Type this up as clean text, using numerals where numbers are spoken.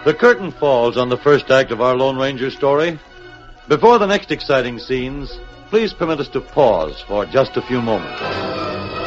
The curtain falls on the first act of our Lone Ranger story. Before the next exciting scenes, please permit us to pause for just a few moments.